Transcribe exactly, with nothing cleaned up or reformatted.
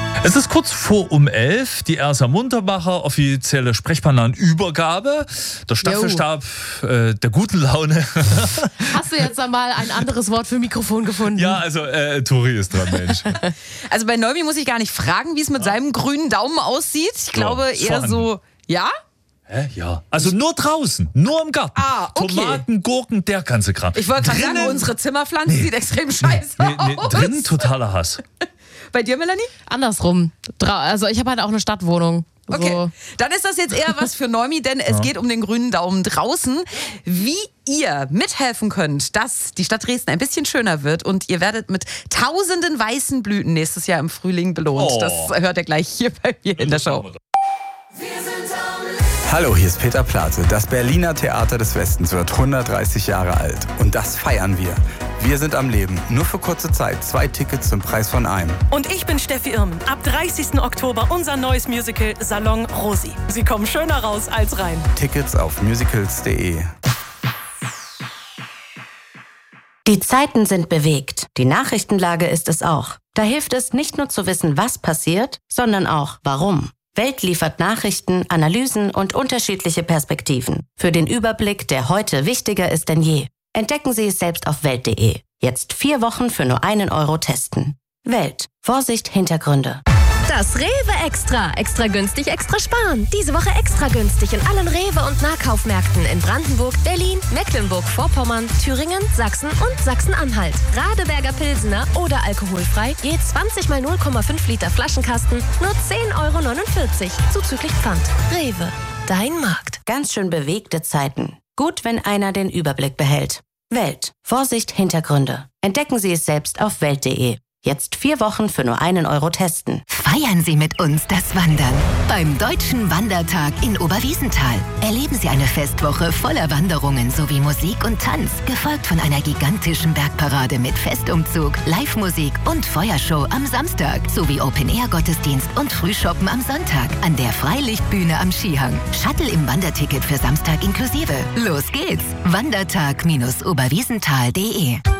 Es ist kurz vor um elf, die Ersa Muntermacher, offizielle Sprechbananübergabe. Der Staffelstab äh, der guten Laune. Hast du jetzt einmal ein anderes Wort für Mikrofon gefunden? Ja, also äh, Tori ist dran, Mensch. Also bei Neumi muss ich gar nicht fragen, wie es mit ja. seinem grünen Daumen aussieht. Ich glaube ja, eher vorhanden. so, ja? Hä? Ja. Also nur draußen, nur im Garten. Ah, okay. Tomaten, Gurken, der ganze Kram. Ich wollte gerade sagen, unsere Zimmerpflanze nee. sieht extrem scheiße nee, nee, aus. Drinnen totaler Hass. Bei dir, Melanie? Andersrum. Also ich habe halt auch eine Stadtwohnung. Okay, so. Dann ist das jetzt eher was für Neumi, denn es ja. geht um den grünen Daumen draußen. Wie ihr mithelfen könnt, dass die Stadt Dresden ein bisschen schöner wird und ihr werdet mit tausenden weißen Blüten nächstes Jahr im Frühling belohnt. Oh. Das hört ihr gleich hier bei mir in der Show. Hallo, hier ist Peter Plate. Das Berliner Theater des Westens wird hundertdreißig Jahre alt. Und das feiern wir. Wir sind am Leben. Nur für kurze Zeit. Zwei Tickets zum Preis von einem. Und ich bin Steffi Irmen. Ab dreißigsten Oktober unser neues Musical Salon Rosi. Sie kommen schöner raus als rein. Tickets auf musicals punkt de. Die Zeiten sind bewegt. Die Nachrichtenlage ist es auch. Da hilft es nicht nur zu wissen, was passiert, sondern auch warum. Welt liefert Nachrichten, Analysen und unterschiedliche Perspektiven. Für den Überblick, der heute wichtiger ist denn je. Entdecken Sie es selbst auf welt punkt de. Jetzt vier Wochen für nur einen Euro testen. Welt. Vorsicht, Hintergründe. Das Rewe Extra. Extra günstig, extra sparen. Diese Woche extra günstig in allen Rewe- und Nahkaufmärkten in Brandenburg, Berlin, Mecklenburg-Vorpommern, Thüringen, Sachsen und Sachsen-Anhalt. Radeberger Pilsener oder alkoholfrei, je zwanzig mal null Komma fünf Liter Flaschenkasten, nur zehn Euro neunundvierzig, zuzüglich Pfand. Rewe, dein Markt. Ganz schön bewegte Zeiten. Gut, wenn einer den Überblick behält. Welt. Vorsicht, Hintergründe. Entdecken Sie es selbst auf welt punkt de. Jetzt vier Wochen für nur einen Euro testen. Feiern Sie mit uns das Wandern. Beim Deutschen Wandertag in Oberwiesenthal erleben Sie eine Festwoche voller Wanderungen sowie Musik und Tanz, gefolgt von einer gigantischen Bergparade mit Festumzug, Live-Musik und Feuershow am Samstag sowie Open-Air-Gottesdienst und Frühshoppen am Sonntag an der Freilichtbühne am Skihang. Shuttle im Wanderticket für Samstag inklusive. Los geht's! Wandertag Oberwiesenthal punkt de